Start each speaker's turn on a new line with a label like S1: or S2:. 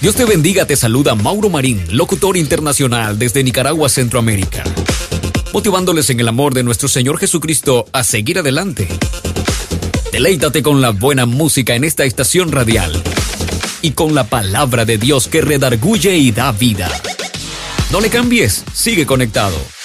S1: Dios te bendiga, te saluda Mauro Marín, locutor internacional desde Nicaragua, Centroamérica, motivándoles en el amor de nuestro Señor Jesucristo a seguir adelante. Deleítate con la buena música en esta estación radial y con la palabra de Dios que redarguye y da vida. No le cambies, sigue conectado.